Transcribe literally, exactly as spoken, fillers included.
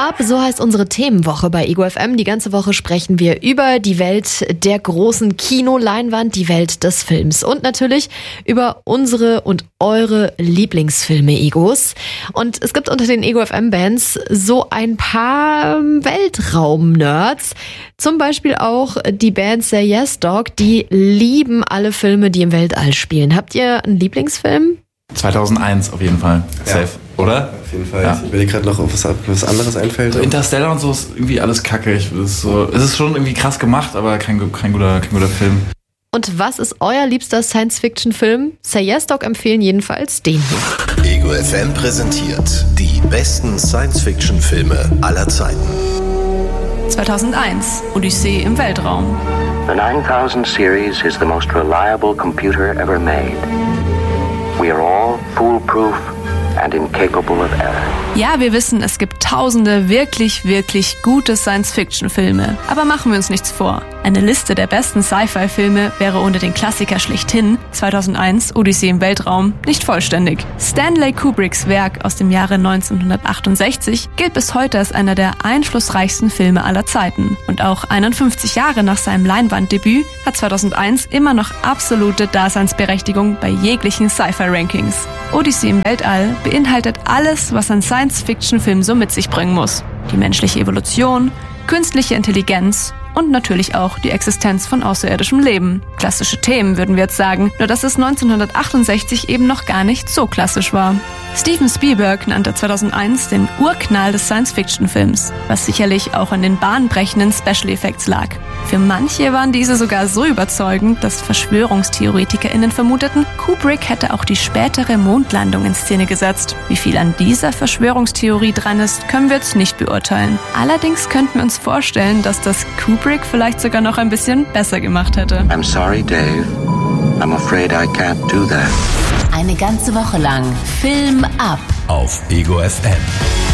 Up, so heißt unsere Themenwoche bei Ego F M. Die ganze Woche sprechen wir über die Welt der großen Kinoleinwand, die Welt des Films und natürlich über unsere und eure Lieblingsfilme, Egos. Und es gibt unter den Ego F M-Bands so ein paar Weltraum-Nerds. Zum Beispiel auch die Band Say Yes Dog, die lieben alle Filme, die im Weltall spielen. Habt ihr einen Lieblingsfilm? zweitausendeins auf jeden Fall. Safe, ja. Oder? Auf jeden Fall. Ja. Ich will dir gerade noch was, was anderes einfällt. So Interstellar und so ist irgendwie alles kacke. Ich, es, ist so, es ist schon irgendwie krass gemacht, aber kein, kein, guter, kein guter Film. Und was ist euer liebster Science-Fiction-Film? Say Yes Dog empfehlen jedenfalls den hier. Ego F M präsentiert die besten Science-Fiction-Filme aller Zeiten. zweitausendeins, Odyssee im Weltraum. The nine thousand series is the most reliable computer ever made. We are all foolproof and incapable of error. Ja, wir wissen, es gibt tausende wirklich, wirklich gute Science-Fiction-Filme. Aber machen wir uns nichts vor. Eine Liste der besten Sci-Fi-Filme wäre ohne den Klassiker schlechthin, zweitausendeins, Odyssee im Weltraum, nicht vollständig. Stanley Kubricks Werk aus dem Jahre neunzehnhundertachtundsechzig gilt bis heute als einer der einflussreichsten Filme aller Zeiten. Und auch einundfünfzig Jahre nach seinem Leinwanddebüt hat zweitausendeins immer noch absolute Daseinsberechtigung bei jeglichen Sci-Fi-Rankings. Odyssee im Weltall beinhaltet alles, was ein Science-Fiction-Film so mit sich bringen muss. Die menschliche Evolution, künstliche Intelligenz und natürlich auch die Existenz von außerirdischem Leben. Klassische Themen, würden wir jetzt sagen, nur dass es neunzehnhundertachtundsechzig eben noch gar nicht so klassisch war. Steven Spielberg nannte zweitausendeins den Urknall des Science-Fiction-Films, was sicherlich auch an den bahnbrechenden Special Effects lag. Für manche waren diese sogar so überzeugend, dass VerschwörungstheoretikerInnen vermuteten, Kubrick hätte auch die spätere Mondlandung in Szene gesetzt. Wie viel an dieser Verschwörungstheorie dran ist, können wir jetzt nicht beurteilen. Allerdings könnten wir uns vorstellen, dass das Kubrick vielleicht sogar noch ein bisschen besser gemacht hätte. I'm sorry, Dave. I'm afraid I can't do that. Eine ganze Woche lang Film ab Auf Ego F M.